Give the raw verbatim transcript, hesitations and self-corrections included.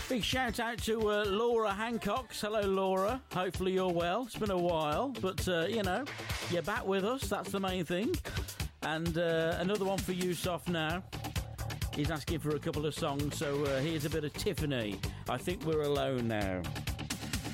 Big shout out to uh, Laura Hancox. Hello, Laura. Hopefully you're well. It's been a while, but, uh, you know, you're back with us. That's the main thing. And uh, another one for Yusuf now. He's asking for a couple of songs, so uh, here's a bit of Tiffany. I think we're alone now.